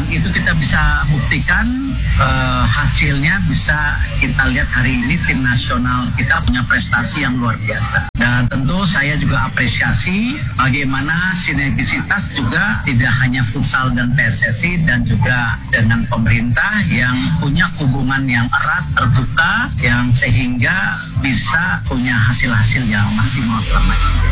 itu kita bisa buktikan hasilnya bisa kita lihat hari ini tim nasional kita punya prestasi yang luar biasa. Dan tentu saya juga apresiasi bagaimana sinergisitas juga tidak hanya futsal dan PSSI dan juga dengan pemerintah yang punya hubungan yang erat, terbuka, yang sehingga bisa punya hasil-hasil yang maksimal selama ini.